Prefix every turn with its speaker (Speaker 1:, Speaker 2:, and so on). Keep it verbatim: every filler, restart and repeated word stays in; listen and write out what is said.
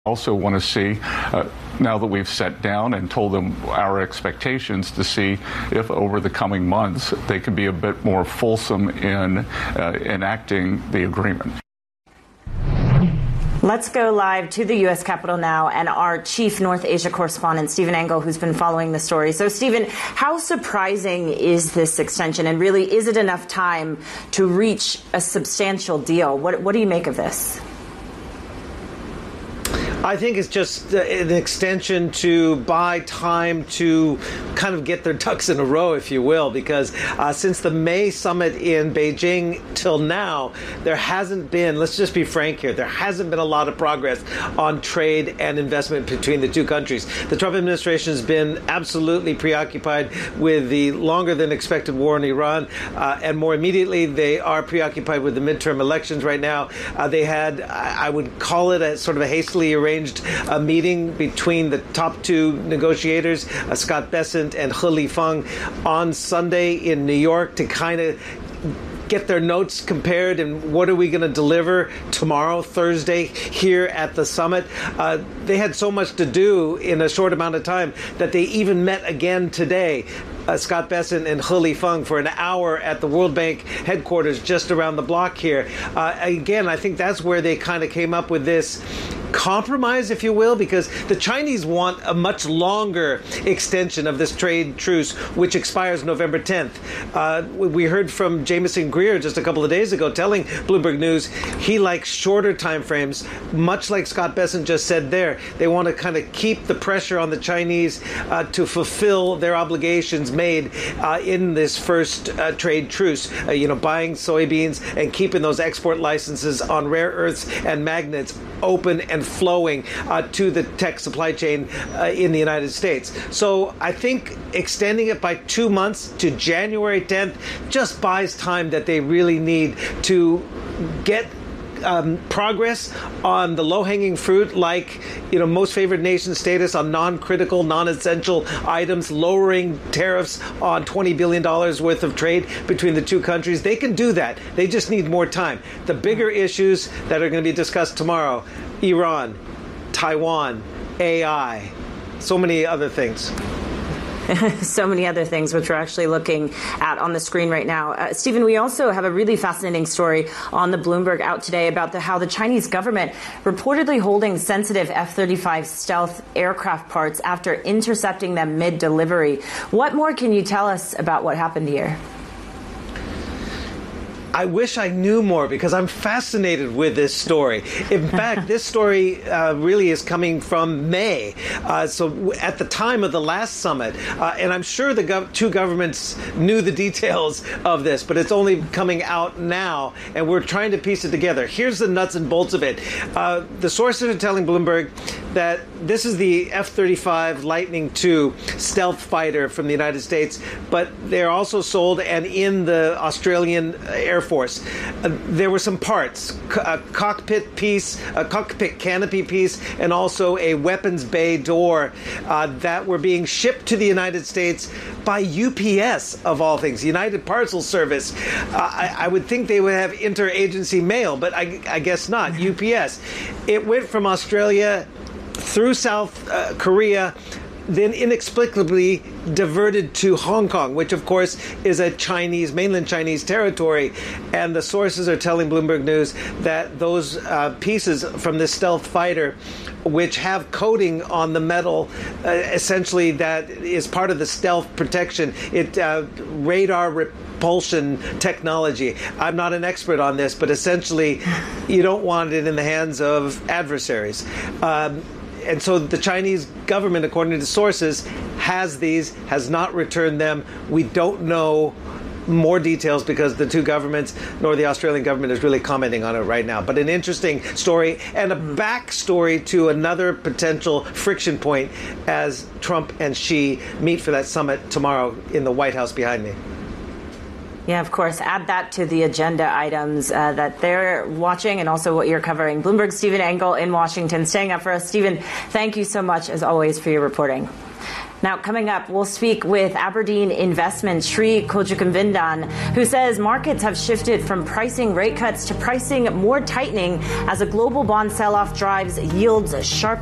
Speaker 1: Also want to see, uh, now that we've sat down and told them our expectations, to see if over the coming months they can be a bit more fulsome in uh, enacting the agreement.
Speaker 2: Let's go live to the U S Capitol now and our chief North Asia correspondent, Stephen Engel, who's been following the story. So, Stephen, how surprising is this extension? And really, is it enough time to reach a substantial deal? What, what do you make of this?
Speaker 3: I think it's just an extension to buy time to kind of get their ducks in a row, if you will, because uh, since the May summit in Beijing till now, there hasn't been, let's just be frank here, there hasn't been a lot of progress on trade and investment between the two countries. The Trump administration has been absolutely preoccupied with the longer than expected war in Iran, uh, and more immediately, they are preoccupied with the midterm elections right now. Uh, they had, I would call it a sort of a hastily arranged a meeting between the top two negotiators, uh, Scott Bessent and He Lifeng, on Sunday in New York to kind of get their notes compared and what are we going to deliver tomorrow, Thursday, here at the summit. Uh, they had so much to do in a short amount of time that they even met again today. Uh, Scott Bessent and He Lifeng for an hour at the World Bank headquarters just around the block here. Uh, again, I think that's where they kind of came up with this compromise, if you will, because the Chinese want a much longer extension of this trade truce, which expires November tenth. Uh, we heard from Jameson Greer just a couple of days ago telling Bloomberg News he likes shorter time frames, much like Scott Bessent just said there. They want to kind of keep the pressure on the Chinese uh, to fulfill their obligations made uh, in this first uh, trade truce, uh, you know, buying soybeans and keeping those export licenses on rare earths and magnets open and flowing uh, to the tech supply chain uh, in the United States. So I think extending it by two months to January tenth just buys time that they really need to get Um, progress on the low-hanging fruit, like, you know, most favored nation status on non-critical, non-essential items, lowering tariffs on twenty billion dollars worth of trade between the two countries. They can do that. They just need more time. The bigger issues that are going to be discussed tomorrow, Iran, Taiwan, A I, so many other things.
Speaker 2: So many other things, which we're actually looking at on the screen right now. Uh, Stephen, we also have a really fascinating story on the Bloomberg out today about the, how the Chinese government reportedly holding sensitive F thirty-five stealth aircraft parts after intercepting them mid-delivery. What more can you tell us about what happened here?
Speaker 3: I wish I knew more because I'm fascinated with this story. In fact, this story uh, really is coming from May. Uh, so at the time of the last summit, uh, and I'm sure the gov- two governments knew the details of this, but it's only coming out now, and we're trying to piece it together. Here's the nuts and bolts of it. Uh, the sources are telling Bloomberg that this is the F thirty-five Lightning two stealth fighter from the United States, but they're also sold and in the Australian Air Force. Uh, there were some parts, a cockpit piece, a cockpit canopy piece, and also a weapons bay door uh, that were being shipped to the United States by U P S, of all things, United Parcel Service. Uh, I, I would think they would have interagency mail, but I, I guess not, U P S. It went from Australia through South uh, Korea, then inexplicably diverted to Hong Kong, which, of course, is a Chinese, mainland Chinese territory. And the sources are telling Bloomberg News that those uh, pieces from this stealth fighter, which have coating on the metal, uh, essentially that is part of the stealth protection, it uh, radar repulsion technology. I'm not an expert on this, but essentially you don't want it in the hands of adversaries. Um, And so the Chinese government, according to sources, has these, has not returned them. We don't know more details because the two governments, nor the Australian government, is really commenting on it right now. But an interesting story and a backstory to another potential friction point as Trump and Xi meet for that summit tomorrow in the White House behind me.
Speaker 2: Yeah, of course. Add that to the agenda items uh, that they're watching and also what you're covering. Bloomberg's Stephen Engel in Washington staying up for us. Stephen, thank you so much, as always, for your reporting. Now, coming up, we'll speak with Aberdeen Investments' Sri Kojukumvindan, who says markets have shifted from pricing rate cuts to pricing more tightening as a global bond sell-off drives yields sharp.